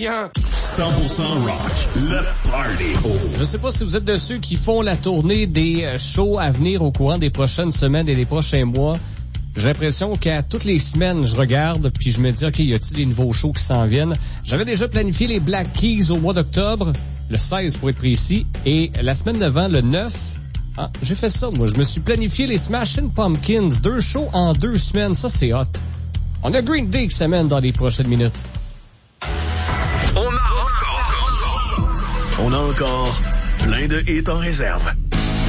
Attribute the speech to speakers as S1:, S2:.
S1: rien.
S2: 100% rock, le party.
S3: Je sais pas si vous êtes de ceux qui font la tournée des shows à venir au courant des prochaines semaines et des prochains mois. J'ai l'impression qu'à toutes les semaines, je regarde puis je me dis, OK, y a-t-il des nouveaux shows qui s'en viennent? J'avais déjà planifié les Black Keys au mois d'octobre, le 16 pour être précis, et la semaine d'avant, le 9, j'ai fait ça, moi. Je me suis planifié les Smashing Pumpkins, 2 shows en 2 semaines. Ça, c'est hot. On a Green Day qui s'amène dans les prochaines minutes.
S2: On a encore plein de hits en réserve.